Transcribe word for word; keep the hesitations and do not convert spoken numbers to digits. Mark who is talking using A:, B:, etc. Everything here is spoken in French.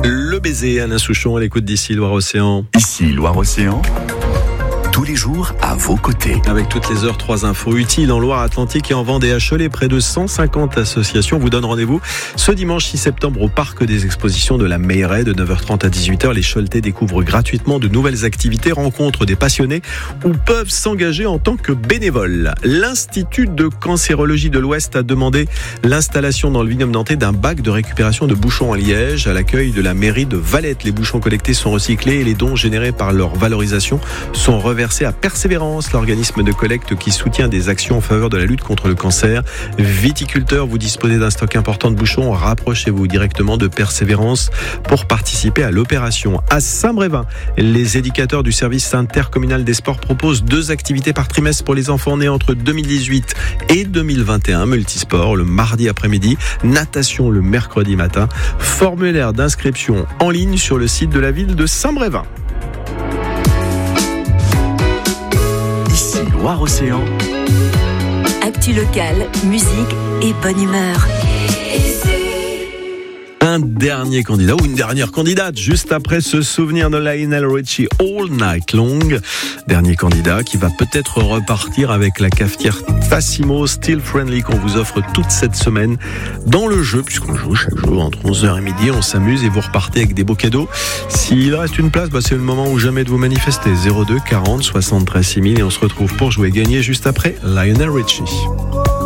A: Le baiser, Alain Souchon à l'écoute d'ici Loire-Océan.
B: Ici Loire-Océan, tous les jours à vos côtés.
A: Avec toutes les heures, trois infos utiles en Loire-Atlantique et en Vendée à Cholet. Près de cent cinquante associations vous donnent rendez-vous ce dimanche six septembre au Parc des Expositions de la Meilleraie de neuf heures trente à dix-huit heures. Les Choletais découvrent gratuitement de nouvelles activités, rencontrent des passionnés ou peuvent s'engager en tant que bénévoles. L'Institut de cancérologie de l'Ouest a demandé l'installation dans le vignoble nantais d'un bac de récupération de bouchons en liège à l'accueil de la mairie de Valette. Les bouchons collectés sont recyclés et les dons générés par leur valorisation sont reversés à Persévérance, l'organisme de collecte qui soutient des actions en faveur de la lutte contre le cancer. Viticulteurs, vous disposez d'un stock important de bouchons, rapprochez-vous directement de Persévérance pour participer à l'opération. À Saint-Brévin, les éducateurs du service intercommunal des sports proposent deux activités par trimestre pour les enfants nés entre deux mille dix-huit et deux mille vingt et un. Multisport le mardi après-midi, natation le mercredi matin. Formulaire d'inscription en ligne sur le site de la ville de Saint-Brévin.
B: Ici Loire-Océan,
C: actu locale, musique et bonne humeur.
A: Un dernier candidat ou une dernière candidate juste après ce souvenir de Lionel Richie All Night Long. Dernier candidat qui va peut-être repartir avec la cafetière Tassimo Still Friendly qu'on vous offre toute cette semaine dans le jeu, puisqu'on joue chaque jour entre onze heures et midi, on s'amuse et vous repartez avec des beaux cadeaux. S'il reste une place, bah c'est le moment ou jamais de vous manifester. zéro deux quarante soixante-treize six mille et on se retrouve pour jouer et gagner juste après Lionel Richie.